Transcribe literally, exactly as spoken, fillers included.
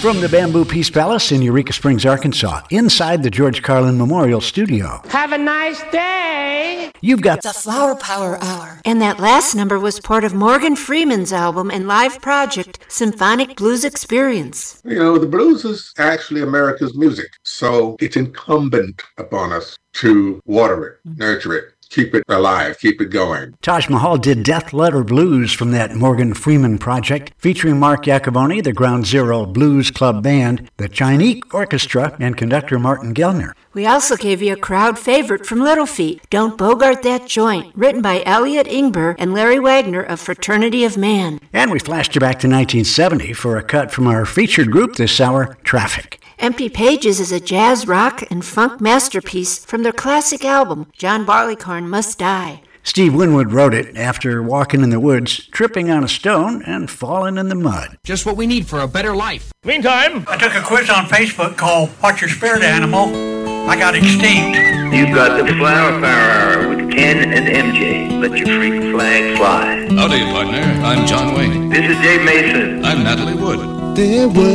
From the Bamboo Peace Palace in Eureka Springs, Arkansas, inside the George Carlin Memorial Studio. Have a nice day. You've got the Flower Power Hour. And that last number was part of Morgan Freeman's album and live project, Symphonic Blues Experience. You know, the blues is actually America's music, so it's incumbent upon us to water it, nurture it, keep it alive, keep it going. Taj Mahal did Death Letter Blues from that Morgan Freeman project, featuring Mark Iacoboni, the Ground Zero Blues Club Band, the Chineek Orchestra, and conductor Martin Gellner. We also gave you a crowd favorite from Little Feat, Don't Bogart That Joint, written by Elliot Ingber and Larry Wagner of Fraternity of Man. And we flashed you back to nineteen seventy for a cut from our featured group this hour, Traffic. Empty Pages is a jazz, rock, and funk masterpiece from their classic album, John Barleycorn Must Die. Steve Winwood wrote it after walking in the woods, tripping on a stone, and falling in the mud. Just what we need for a better life. Meantime, I took a quiz on Facebook called What's Your Spirit Animal? I got extinct. You've got the Flower Power Hour with Ken and M J. Let your freak flag fly. Howdy, partner. I'm John Wayne. This is Dave Mason. I'm Natalie Wood. There was